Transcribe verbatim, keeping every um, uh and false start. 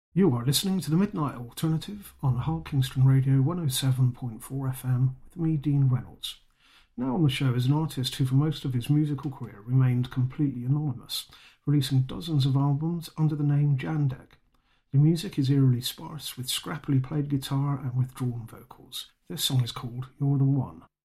You are listening to the Midnight Alternative on Hull Kingston Radio one oh seven point four F M with me, Dean Reynolds. Now on the show is an artist who for most of his musical career remained completely anonymous, releasing dozens of albums under the name Jandek. The music is eerily sparse with scrappily played guitar and withdrawn vocals. This song is called You're the One.